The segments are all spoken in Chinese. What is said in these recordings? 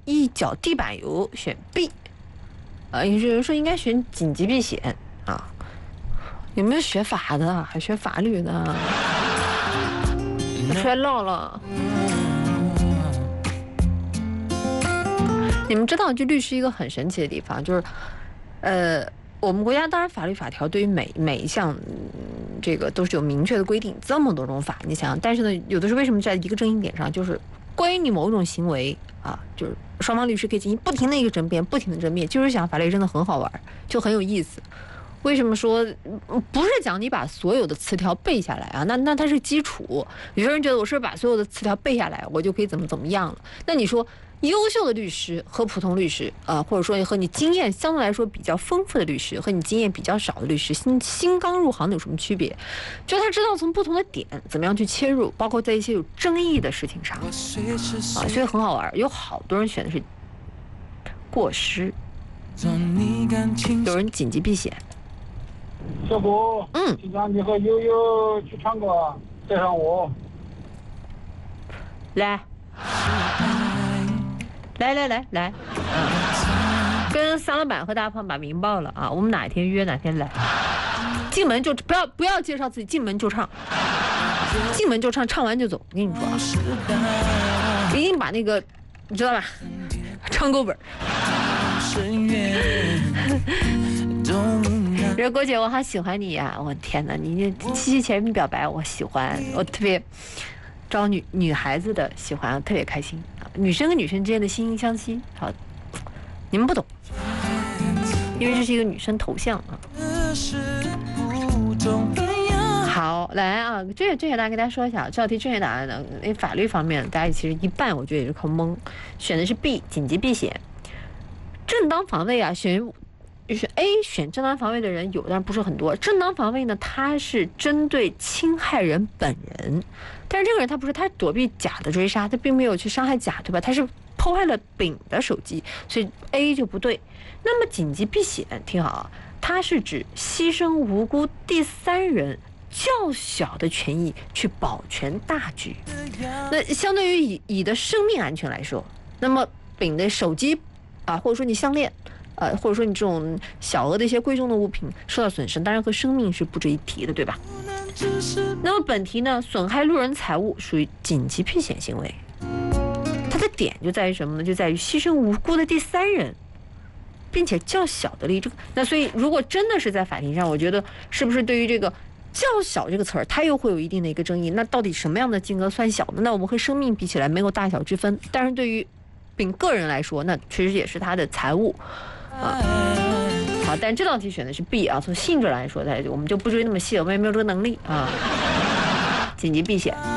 一脚地板油，选 B。有人说应该选紧急避险啊。有没有学法的？还学法律的？出来唠唠。你们知道，就律师一个很神奇的地方，就是，我们国家当然法律法条对于每一项，这个都是有明确的规定，这么多种法，你想，但是呢，有的时候为什么在一个争议点上，就是关于你某种行为啊，就是双方律师可以进行不停的一个争辩，不停的争辩，就是想法律真的很好玩，就很有意思。为什么说不是讲你把所有的词条背下来啊？那它是基础。有些人觉得我是把所有的词条背下来，我就可以怎么样了？那你说优秀的律师和普通律师或者说和你经验相对来说比较丰富的律师和你经验比较少的律师，新刚入行的有什么区别？就他知道从不同的点怎么样去切入，包括在一些有争议的事情上所以很好玩。有好多人选的是过失，有人紧急避险。 小波，经常你和悠悠去唱歌，带上我。 来，跟三老板和大胖把名报了啊！我们哪天约哪天来，进门就不要介绍自己，进门就唱，唱完就走。我跟你说啊，一定把那个你知道吧，唱够本。人郭姐，我好喜欢你呀！我天哪，你七夕前面表白，我喜欢，我特别招女孩子的喜欢，我特别开心。女生跟女生之间的惺惺相惜，好，你们不懂，因为这是一个女生头像啊。好，来啊，正确答案跟大家说一下，这道题正确答案呢，法律方面大家其实一半我觉得也是靠蒙，选的是 B 紧急避险。正当防卫啊，就是 A 选正当防卫的人有，但不是很多。正当防卫呢，它是针对侵害人本人，但是这个人他不是，他躲避甲的追杀，他并没有去伤害甲，对吧？他是破坏了丙的手机，所以 A 就不对。那么紧急避险，听好啊，它是指牺牲无辜第三人较小的权益去保全大局。那相对于乙的生命安全来说，那么丙的手机或者说你项链。或者说你这种小额的一些贵重的物品受到损失，当然和生命是不值一提的，对吧？那么本题呢，损害路人财物属于紧急避险行为，它的点就在于什么呢？就在于牺牲无辜的第三人，并且较小的利益。那所以如果真的是在法庭上，我觉得是不是对于这个较小这个词儿，它又会有一定的一个争议。那到底什么样的金额算小呢？那我们和生命比起来没有大小之分，但是对于丙个人来说，那确实也是他的财物。好，但这道题选的是 B 啊，从性质来说，我们就不追那么细了，我们也没有这个能力啊。紧急避险。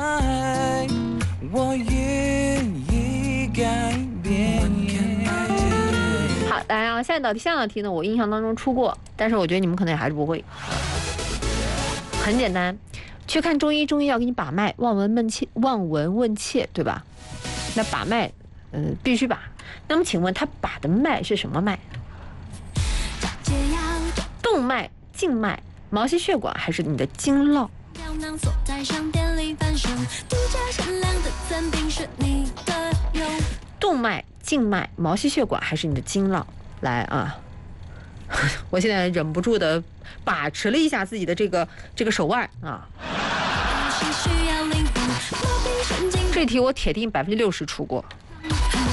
好，来啊，下一道题呢，我印象当中出过，但是我觉得你们可能也还是不会。很简单，去看中医，中医要给你把脉，望闻问切，对吧？那把脉，必须把。那么请问他把的脉是什么脉？动脉、静脉、毛细血管还是你的经络？动脉、静脉、毛细血管还是你的经络？来啊！我现在忍不住的把持了一下自己的这个手腕啊！这题我铁定60%出过